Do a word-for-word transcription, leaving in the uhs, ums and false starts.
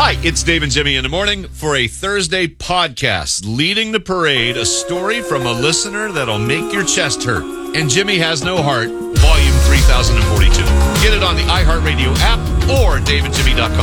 Hi, it's Dave and Jimmy in the morning for a Thursday podcast. Leading the parade, a story from a listener that'll make your chest hurt. And Jimmy Has No Heart, volume three thousand forty-two. Get it on the iHeartRadio app or dave and jimmy dot com.